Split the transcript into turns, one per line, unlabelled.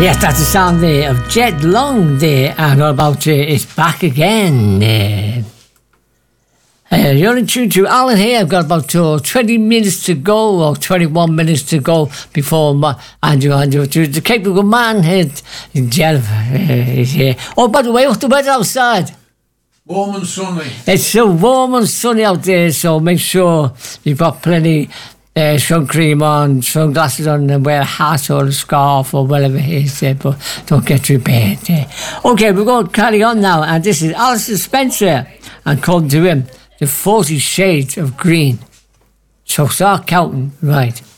Yes, that's the sound there of Jet Long there, and all about it's back again. You're in tune to Alan here. I've got about 20 minutes to go, or 21 minutes to go before Andrew, the capable man here, Jennifer is here. Oh, by the way, what's the weather outside?
Warm and sunny.
It's so warm and sunny out there, so make sure you've got plenty sun cream on, sunglasses on, and wear a hat or a scarf or whatever it is, but don't get too bad. Okay, we're going to carry on now, and this is Alistair Spencer, and come to him, the 40 Shades of Green. So start counting, right.